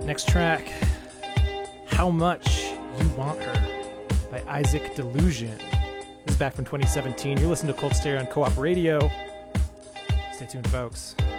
Next track, How Much You Want Her by Isaac Delusion. This is back from 2017. You're listening to Cold Stereo on Co-op Radio. Stay tuned, folks.